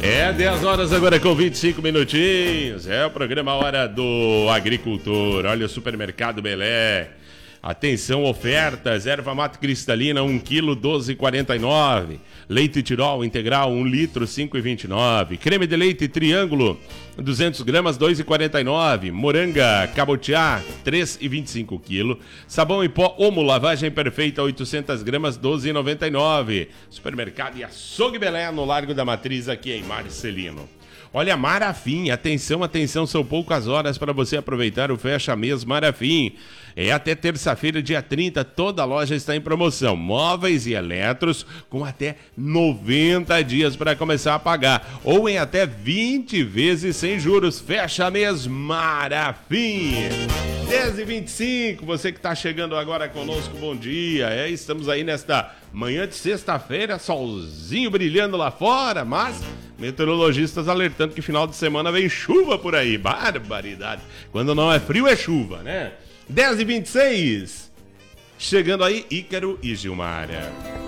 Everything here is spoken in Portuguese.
É 10 horas agora com 25 minutinhos. É o programa Hora do Agricultor. Olha o Supermercado Belé. Atenção, ofertas. Erva mate cristalina, 1 kg, 12,49. Leite Tirol integral, 1 litro, 5,29. Creme de leite Triângulo, 200 gramas, 2,49. Moranga Cabotiá, 3,25 kg. Sabão em pó Omo, lavagem perfeita, 800 gramas, 12,99. Supermercado e Açougue Belé, no Largo da Matriz, aqui em Marcelino. Olha, Marafim, atenção, atenção, são poucas horas para você aproveitar o Fecha Mês Marafim. É até terça-feira, dia 30, toda a loja está em promoção. Móveis e eletros com até 90 dias para começar a pagar. Ou em até 20 vezes sem juros. Fecha Mês Marafim. 10h25, você que está chegando agora conosco, bom dia. Estamos aí nesta manhã de sexta-feira, solzinho brilhando lá fora, mas meteorologistas alertando que final de semana vem chuva por aí. Barbaridade. Quando não é frio é chuva, né? 10h26. Chegando aí, Ícaro e Gilmara.